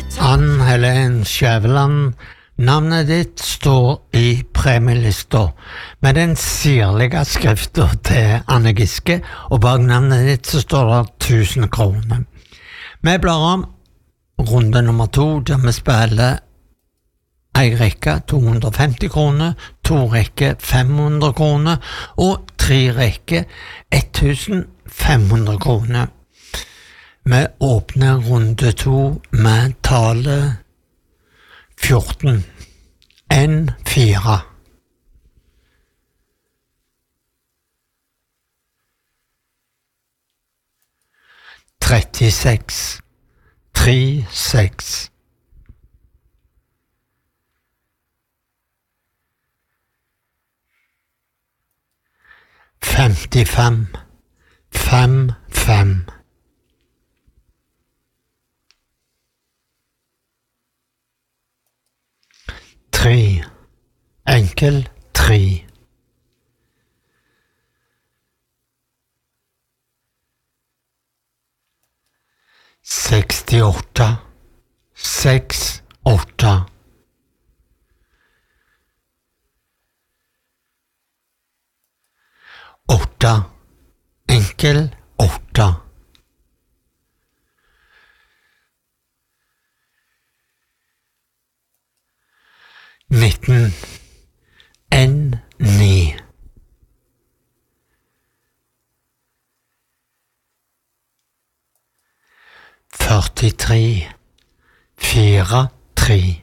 Ann Helen Skjæveland, navnet ditt står i premielista med den sirlige skriften til Anne Giske, og bak navnet ditt så står det 1000 kroner. Vi blar om runde nummer 2, der vi spiller en rekke 250 kroner, 2 rekke 500 kroner og 3 rekke 1500 kroner. Vi åpner runde 2 med tallet 14. 1-4. Trettiseks. 3-6. 55. 5-5. 3. Enkel 3. 68. 6-8. 8. Enkel 8. 19. 9. 43. 4-3.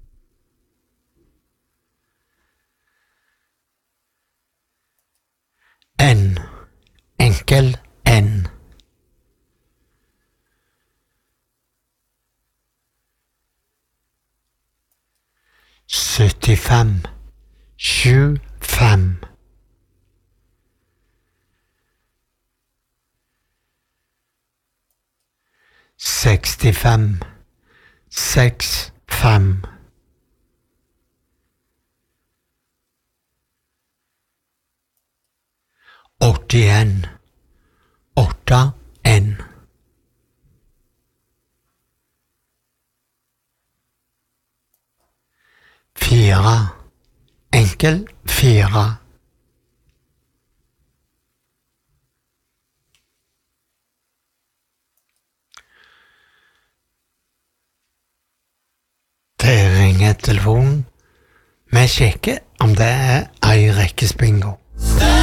1. Enkel N. 75. 7-5. 65. 6-5. 81. 8-1. 4. Enkel 4. 'Det ringer telefonen. Vi sjekker om det er ei rekkespingo.